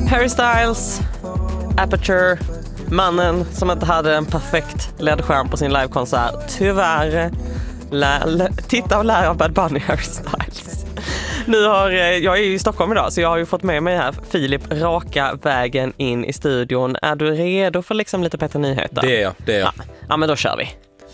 Harry Styles, Aperture, mannen som inte hade en perfekt ledskärm på sin livekonsert. Tyvärr, titta och lära av Bad Bunny, Harry Styles. Jag är ju i Stockholm idag, så jag har ju fått med mig här Filip raka vägen in i studion. Är du redo för liksom lite Petter Nyheter? Det är jag. Ja, men då kör vi.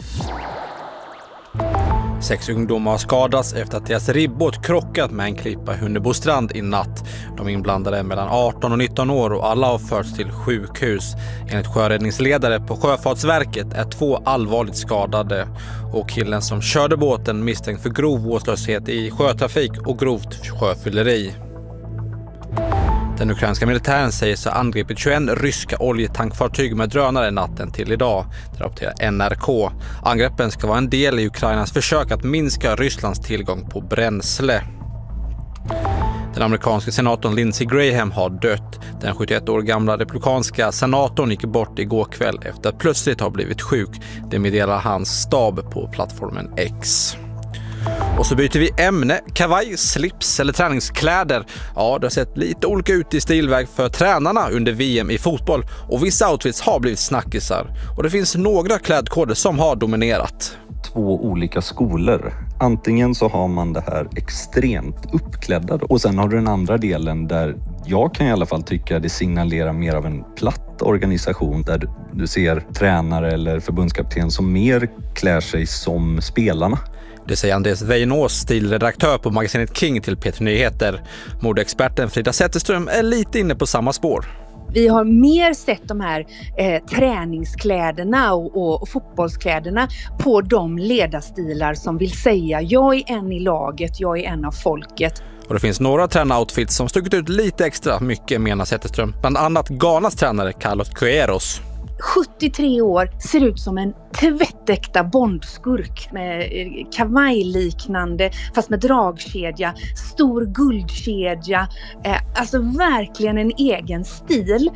6 ungdomar skadas efter att deras ribbåt krockat med en klippa i Hunnebostrand i natt. De inblandade är mellan 18 och 19 år och alla har förts till sjukhus. Enligt sjöräddningsledare på Sjöfartsverket är 2 allvarligt skadade. Och killen som körde båten misstänkt för grov vårdslöshet i sjötrafik och grovt sjöfylleri. Den ukrainska militären säger sig ha angripit 21 ryska oljetankfartyg med drönare natten till idag, det rapporterar NRK. Angreppen ska vara en del i Ukrainas försök att minska Rysslands tillgång på bränsle. Den amerikanska senatorn Lindsey Graham har dött. Den 71 år gamla republikanska senatorn gick bort igår kväll efter att plötsligt ha blivit sjuk. Det meddelar hans stab på plattformen X. Och så byter vi ämne. Kavaj, slips eller träningskläder. Ja, det har sett lite olika ut i stilväg för tränarna under VM i fotboll. Och vissa outfits har blivit snackisar. Och det finns några klädkoder som har dominerat. 2 olika skolor. Antingen så har man det här extremt uppklädda. Och sen har du den andra delen där jag kan i alla fall tycka det signalerar mer av en platt organisation. Där du ser tränare eller förbundskapten som mer klär sig som spelarna. Det säger Andreas Weinås, stilredaktör på magasinet King till Petter Nyheter. Modeexperten Frida Zetterström är lite inne på samma spår. Vi har mer sett de här träningskläderna och fotbollskläderna på de ledarstilar som vill säga jag är en i laget, jag är en av folket. Och det finns några tränaroutfits som stuckit ut lite extra mycket, menar Zetterström. Bland annat Ghanas tränare Carlos Queiroz. 73 år, ser ut som en tvättäkta bondskurk med kavajliknande fast med dragkedja, stor guldkedja, alltså verkligen en egen stil.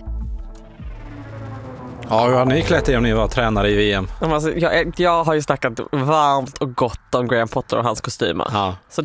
Ja, hur har ni klätt er om ni var tränare i VM? Alltså, jag har ju snackat varmt och gott om Graham Potter och hans kostymer. Ja. Så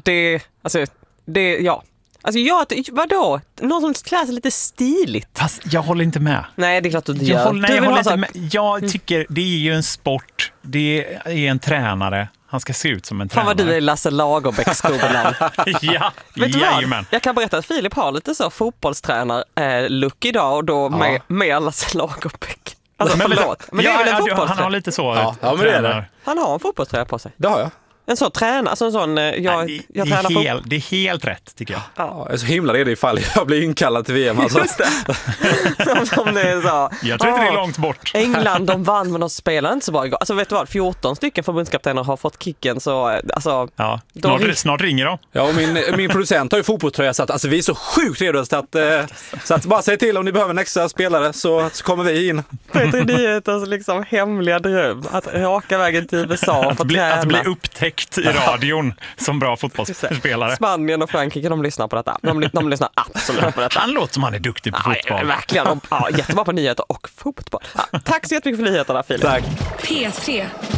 vadå? Någon som klär sig lite stiligt. Fast jag håller inte med. Nej, det är klart att du gör. Jag håller inte med. Jag Mm. tycker det är ju en sport. Det är en tränare. Han ska se ut som en tränare. Fan vad du är Lasse Lagerbäck skolan. Ja, jajamän. Jag kan berätta att Filip har lite så fotbollstränare-look idag och då med Lasse Lagerbäck. Alltså förlåt. Men det är väl en fotbollstränare? Han har lite så. Ja, men det är det. Han har en fotbollstränare på sig. Det har jag. En sån tränare, alltså en sån jag tränar fotboll. Det är helt rätt tycker jag. Ja, jag är så himla redo ifall jag blir inkallad till VM. Alltså. Just det. Som det är så. Jag tror inte det är långt bort. England, de vann men de spelar inte så bra igår. Alltså vet du vad, 14 stycken förbundskaptener har fått kicken så alltså. Ja, snart ringer de. Ja, och min producent har ju fotbollströja så att alltså, vi är så sjukt redo så att bara säg till om ni behöver en extra spelare så kommer vi in. Petter Nyheters liksom hemliga dröm att raka vägen till USA att bli upptäckt i radion som bra fotbollsspelare. Spanien och Frankrike, de lyssnar på detta. De lyssnar absolut på detta. Han låter som han är duktig på fotboll. Verkligen. Jättebra på nyheter och fotboll. Tack så jättemycket för nyheterna, Filip. Tack. P3